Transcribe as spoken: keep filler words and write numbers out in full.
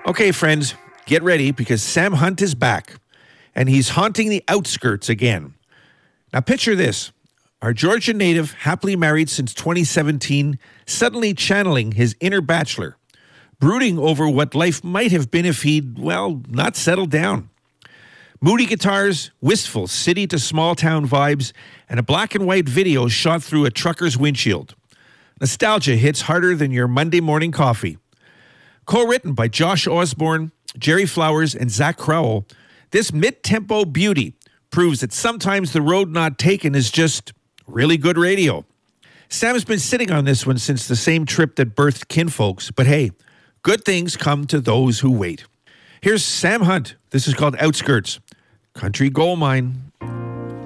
Okay, friends, get ready because Sam Hunt is back, and he's haunting the outskirts again. Now picture this. Our Georgian native, happily married since twenty seventeen, suddenly channeling his inner bachelor, brooding over what life might have been if he'd, well, not settled down. Moody guitars, wistful city to small town vibes, and a black and white video shot through a trucker's windshield. Nostalgia hits harder than your Monday morning coffee. Co-written by Josh Osborne, Jerry Flowers, and Zach Crowell, this mid-tempo beauty proves that sometimes the road not taken is just really good radio. Sam's been sitting on this one since the same trip that birthed Kinfolks, but hey, good things come to those who wait. Here's Sam Hunt. This is called Outskirts. Country Gold Mine.